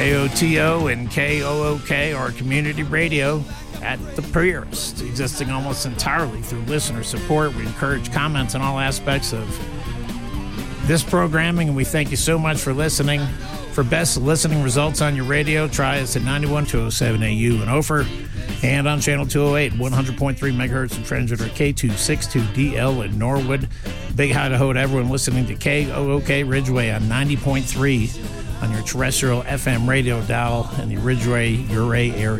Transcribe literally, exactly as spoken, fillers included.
K O T O and K O O K are community radio at the Purist, existing almost entirely through listener support. We encourage comments on all aspects of this programming, and we thank you so much for listening. For best listening results on your radio, try us at ninety-one point two oh seven A U in Ophir and on channel two oh eight, one hundred point three megahertz in transmitter K two sixty-two D L in Norwood. Big hi to ho to everyone listening to K O O K Ridgeway on ninety point three on your terrestrial F M radio dial in the Ridgeway, Uray area.